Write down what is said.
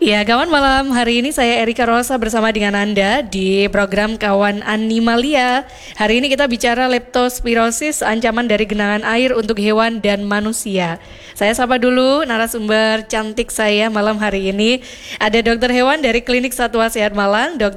Ya, kawan malam hari ini saya Erika Rosa bersama dengan Anda di program Kawan Animalia. Hari ini kita bicara leptospirosis, ancaman dari genangan air untuk hewan dan manusia. Saya sapa dulu narasumber cantik saya malam hari ini. Ada dokter hewan dari Klinik Satwa Sehat Malang, Dr.